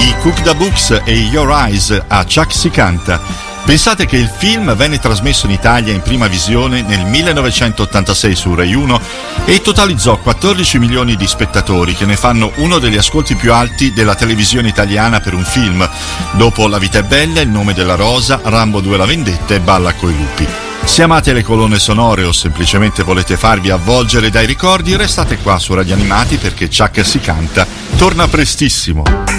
I Cook the Books e Your Eyes a Chuck Si Canta. Pensate che il film venne trasmesso in Italia in prima visione nel 1986 su Rai 1 e totalizzò 14 milioni di spettatori, che ne fanno uno degli ascolti più alti della televisione italiana per un film, dopo La vita è bella, Il nome della rosa, Rambo 2 la vendetta e Balla coi lupi. Se amate le colonne sonore o semplicemente volete farvi avvolgere dai ricordi, restate qua su Radio Animati perché Chuck Si Canta torna prestissimo.